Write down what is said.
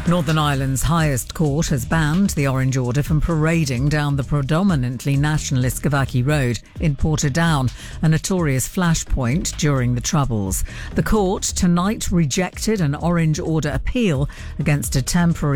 Northern Ireland's highest court has banned the Orange Order from parading down the predominantly nationalist Gavaki Road in Portadown, a notorious flashpoint during the Troubles. The court tonight rejected an Orange Order appeal against a temporary